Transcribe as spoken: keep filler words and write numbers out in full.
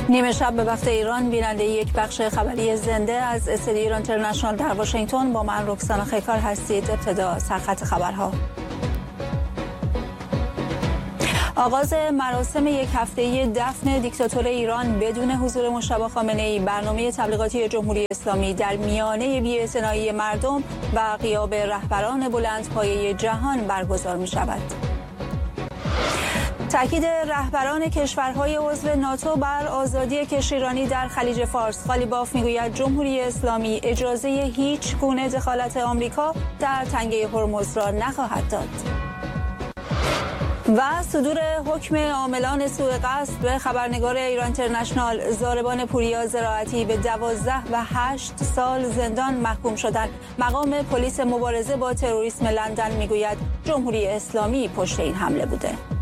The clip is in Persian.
نیمه شب به وقت ایران بیننده یک بخش خبری زنده از استودیو ایران اینترنشنال در واشنگتن با من رکسانا خیکار هستید. ابتدا سرخط خبرها. آغاز مراسم یک هفته‌ای دفن دیکتاتور ایران بدون حضور مجتبی خامنه‌ای، برنامه تبلیغاتی جمهوری اسلامی در میانه بی‌اعتنایی مردم و غیاب رهبران بلندپایه جهان برگزار می‌شود. تاکید رهبران کشورهای عضو ناتو بر آزادی کشتیرانی در خلیج فارس. قالیباف میگوید جمهوری اسلامی اجازه هیچ گونه دخالت آمریکا در تنگه هرمز را نخواهد داد. و صدور حکم عاملان سوء قصد به خبرنگار ایران اینترنشنال. ضاربان پوریا زراعتی به دوازده و هشت سال زندان محکوم شدند. مقام پلیس مبارزه با تروریسم لندن میگوید جمهوری اسلامی پشت این حمله بوده.